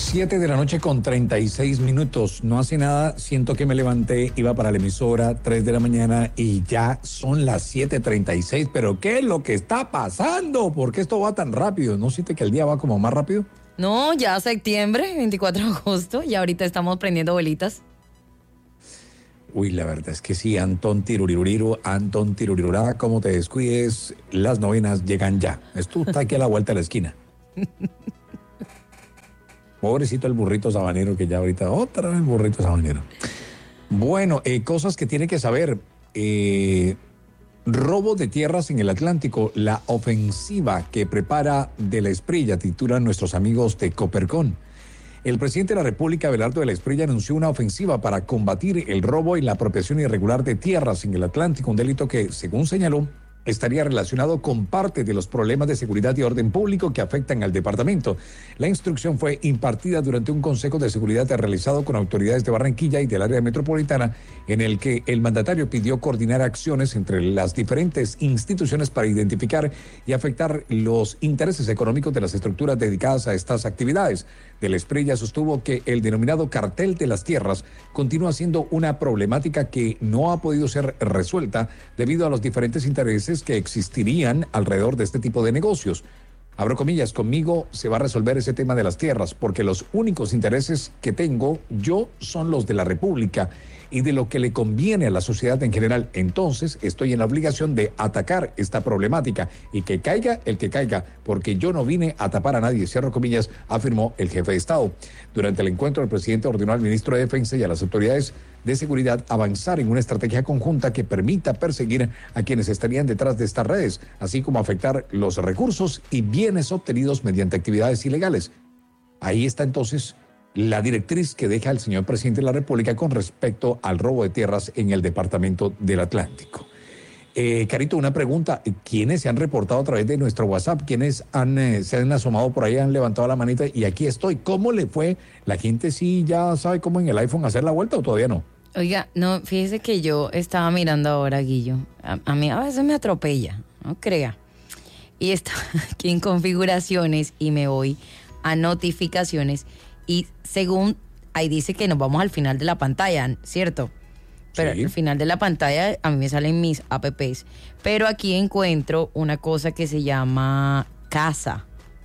7:36 PM. No hace nada, siento que me levanté, iba para la emisora, 3 de la mañana y ya son las 7:36. Pero ¿qué es lo que está pasando? ¿Por qué esto va tan rápido? ¿No siente que el día va como más rápido? No, ya septiembre, 24 de agosto, y ahorita estamos prendiendo velitas. Uy, la verdad es que sí, Antón Tirurirurá, como te descuides, las novenas llegan ya. Esto está aquí a la vuelta de la esquina. Pobrecito el burrito sabanero, que ya ahorita otra vez el burrito sabanero. Bueno, cosas que tiene que saber. Robo de tierras en el Atlántico, la ofensiva que prepara de la Espriella, titulan nuestros amigos de Copercón. El presidente de la República, Abelardo de la Espriella, anunció una ofensiva para combatir el robo y la apropiación irregular de tierras en el Atlántico, un delito que, según señaló, estaría relacionado con parte de los problemas de seguridad y orden público que afectan al departamento. La instrucción fue impartida durante un consejo de seguridad realizado con autoridades de Barranquilla y del área metropolitana, en el que el mandatario pidió coordinar acciones entre las diferentes instituciones para identificar y afectar los intereses económicos de las estructuras dedicadas a estas actividades. De la Espriella sostuvo que el denominado cartel de las tierras continúa siendo una problemática que no ha podido ser resuelta debido a los diferentes intereses que existirían alrededor de este tipo de negocios. Abro comillas, conmigo se va a resolver ese tema de las tierras, porque los únicos intereses que tengo yo son los de la República y de lo que le conviene a la sociedad en general. Entonces estoy en la obligación de atacar esta problemática y que caiga el que caiga, porque yo no vine a tapar a nadie, cierro comillas, afirmó el jefe de Estado. Durante el encuentro, el presidente ordenó al ministro de Defensa y a las autoridades de seguridad avanzar en una estrategia conjunta que permita perseguir a quienes estarían detrás de estas redes, así como afectar los recursos y bienes obtenidos mediante actividades ilegales. Ahí está entonces la directriz que deja el señor presidente de la República con respecto al robo de tierras en el departamento del Atlántico. Carito, una pregunta. ¿Quiénes se han reportado a través de nuestro WhatsApp? ¿Quiénes se han asomado por ahí, han levantado la manita y aquí estoy? ¿Cómo le fue? ¿La gente sí ya sabe cómo en el iPhone hacer la vuelta o todavía no? Oiga, no, fíjese que yo estaba mirando ahora, Guillo. A mí a veces me atropella, no crea. Y estaba aquí en configuraciones y me voy a notificaciones y según ahí dice que nos vamos al final de la pantalla, ¿cierto? Pero Sí. al final de la pantalla a mí me salen mis apps. Pero aquí encuentro una cosa que se llama casa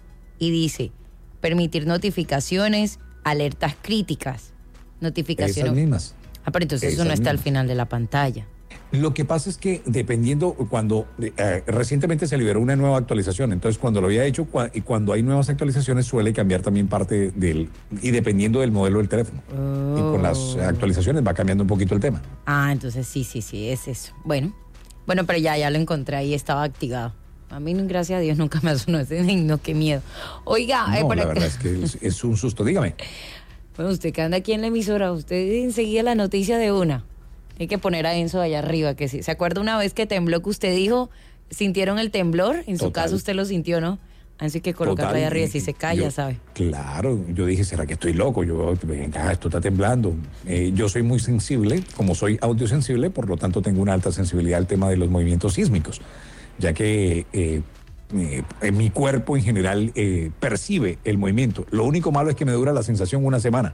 y dice permitir notificaciones, alertas críticas, notificaciones. Esas mismas. Pero entonces eso Esas no está al mismas. final de la pantalla. Lo que pasa es que dependiendo, cuando recientemente se liberó una nueva actualización, entonces cuando lo había hecho y cuando hay nuevas actualizaciones suele cambiar también parte y dependiendo del modelo del teléfono. Y con las actualizaciones va cambiando un poquito el tema. Ah, entonces sí, es eso. Bueno, pero ya lo encontré ahí, estaba activado. A mí, gracias a Dios, nunca me sonó ese, no, qué miedo. Oiga, No, por la acá- verdad es que es un susto, dígame. Bueno, usted que anda aquí en la emisora, usted enseguida la noticia de una. Hay que poner a Enzo allá arriba, que sí. ¿Se acuerda una vez que tembló que usted dijo, sintieron el temblor? En su Total. caso usted lo sintió, ¿no? Así que colocarlo Total, allá arriba, si se cae, ya yo- sabe. Claro, yo dije, ¿será que estoy loco? Venga, esto está temblando. Yo soy muy sensible, como soy audiosensible, por lo tanto tengo una alta sensibilidad al tema de los movimientos sísmicos, ya que mi cuerpo en general percibe el movimiento. Lo único malo es que me dura la sensación una semana.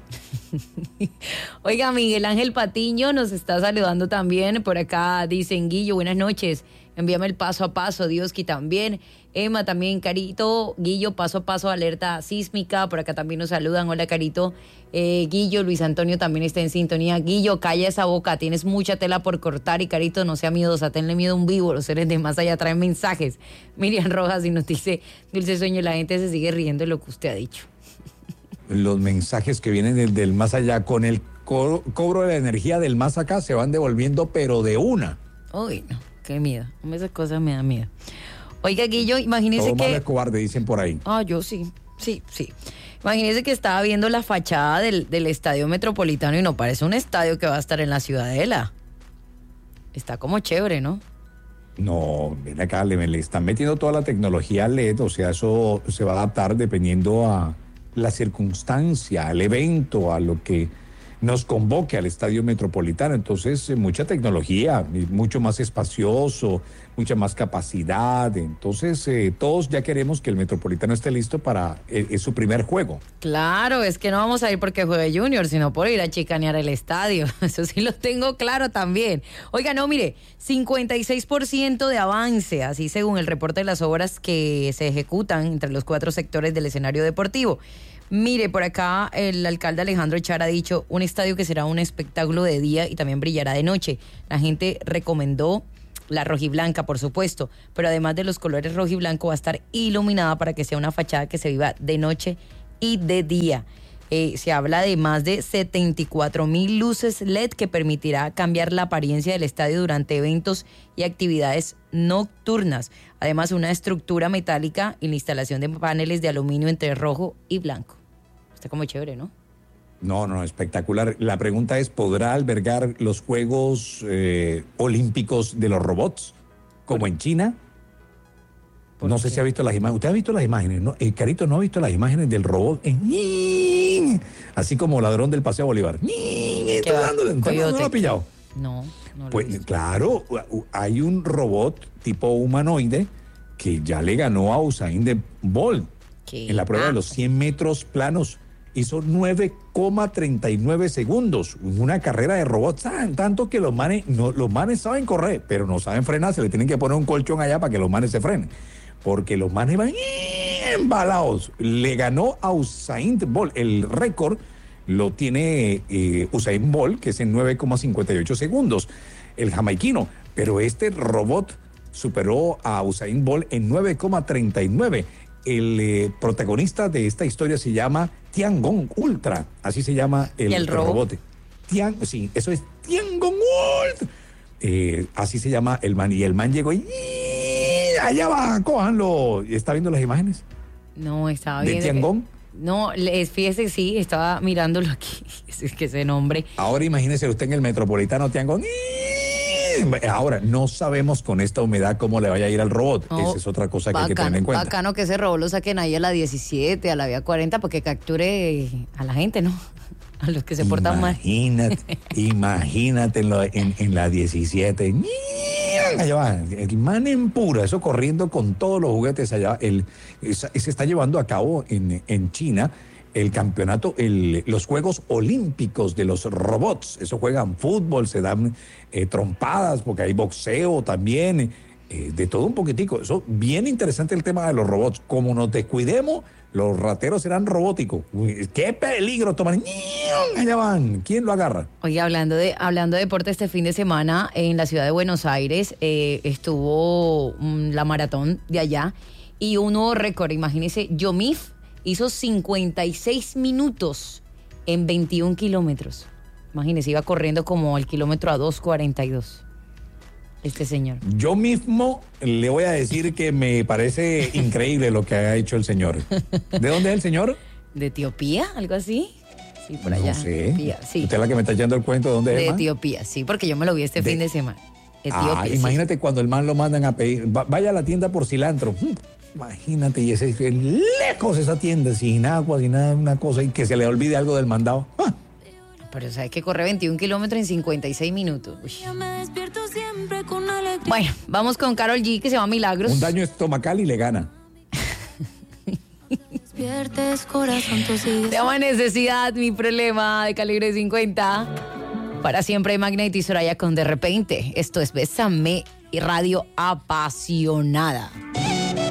Oiga, Miguel Ángel Patiño nos está saludando también. Por acá dicen, Guillo, buenas noches. Envíame el paso a paso, Dioski también. Emma también, Carito, Guillo, paso a paso, alerta sísmica. Por acá también nos saludan. Hola, Carito. Guillo, Luis Antonio también está en sintonía. Guillo, calla esa boca, tienes mucha tela por cortar. Y Carito, no sea miedosa, tenle miedo a un vivo. Los seres de más allá traen mensajes. Miriam Rojas y nos dice, dulce sueño, la gente se sigue riendo de lo que usted ha dicho. Los mensajes que vienen del más allá con el cobro de la energía del más acá se van devolviendo, pero de una. Uy, no, qué miedo. Esas cosas me dan miedo. Oiga, Guillo, imagínese Todo malo que... es cobarde, dicen por ahí. Yo sí. Imagínese que estaba viendo la fachada del Estadio Metropolitano y no parece un estadio que va a estar en la Ciudadela. Está como chévere, ¿no? No, ven acá, le están metiendo toda la tecnología LED, o sea, eso se va a adaptar dependiendo a la circunstancia, al evento, a lo que nos convoque al Estadio Metropolitano. Entonces, mucha tecnología, mucho más espacioso, mucha más capacidad. Entonces, todos ya queremos que el Metropolitano esté listo para su primer juego. Claro, es que no vamos a ir porque juegue Junior, sino por ir a chicanear el estadio. Eso sí lo tengo claro también. Oiga, no, mire, 56% de avance, así según el reporte de las obras que se ejecutan entre los 4 sectores del escenario deportivo. Mire, por acá el alcalde Alejandro Echar ha dicho un estadio que será un espectáculo de día y también brillará de noche. La gente recomendó la rojiblanca, por supuesto, pero además de los colores rojo y blanco va a estar iluminada para que sea una fachada que se viva de noche y de día. Se habla de más de 74,000 luces LED que permitirá cambiar la apariencia del estadio durante eventos y actividades nocturnas. Además, una estructura metálica y la instalación de paneles de aluminio entre rojo y blanco. Está como chévere, ¿no? No, espectacular. La pregunta es, ¿podrá albergar los Juegos Olímpicos de los robots, como en China? No sé si ha visto las imágenes. ¿Usted ha visto las imágenes? ¿No? Carito, ¿no ha visto las imágenes del robot? Así como ladrón del Paseo Bolívar. ¿No lo ha pillado? No pues claro, hay un robot tipo humanoide que ya le ganó a Usain Bolt en la prueba de los 100 metros planos. Hizo 9,39 segundos. Una carrera de robots. Tanto que los manes saben correr, pero no saben frenar. Se le tienen que poner un colchón allá para que los manes se frenen. Porque los manes van embalados. Le ganó a Usain Bolt. El récord lo tiene Usain Bolt, que es en 9,58 segundos. El jamaiquino. Pero este robot superó a Usain Bolt en 9,39. El protagonista de esta historia se llama Tiangong Ultra, así se llama el robot. Sí, eso es Tiangong Ultra. Así se llama el man. Y el man llegó y allá va, cójanlo. ¿Está viendo las imágenes? No, estaba viendo. ¿De Tiangong? No, fíjese, sí, estaba mirándolo aquí. Es que ese nombre. Ahora imagínese usted en el Metropolitano Tiangong. Ahora, no sabemos con esta humedad cómo le vaya a ir al robot. Esa es otra cosa que hay que tener en cuenta. Bacano que ese robot lo saquen ahí a la 17, a la vía 40, porque capture a la gente, ¿no? A los que se portan mal. Imagínate en la 17. Allá va, el man en pura, eso corriendo con todos los juguetes allá. Se está llevando a cabo en China el campeonato, los Juegos Olímpicos de los robots. Eso juegan fútbol, se dan trompadas, porque hay boxeo también, de todo un poquitico. Eso, bien interesante el tema de los robots. Como nos descuidemos, los rateros serán robóticos. Uy, ¡qué peligro! Toman. Allá van. ¿Quién lo agarra? Oye, hablando de deporte, este fin de semana en la ciudad de Buenos Aires estuvo la maratón de allá y un nuevo récord. Imagínense, Yomif hizo 56 minutos en 21 kilómetros. Imagínese, iba corriendo como al kilómetro a 2:42. Este señor. Yo mismo le voy a decir que me parece increíble lo que ha hecho el señor. ¿De dónde es el señor? ¿De Etiopía? ¿Algo así? Sí, por allá. No sé. Etiopía, sí. ¿Usted es la que me está echando el cuento de dónde es? De Etiopía, sí, porque yo me lo vi este fin de semana. Etiopía. Imagínate cuando el man lo mandan a pedir. Vaya a la tienda por cilantro. Imagínate, y ese lejos esa tienda, sin agua, sin nada, una cosa, y que se le olvide algo del mandado. Pero sabes que corre 21 kilómetros en 56 minutos. Uy. Bueno, vamos con Karol G, que se llama Milagros. Un daño estomacal y le gana. Se llama Necesidad, mi problema, de Calibre 50. Para siempre, Magnet y Soraya con De Repente. Esto es Bésame y Radio Apasionada.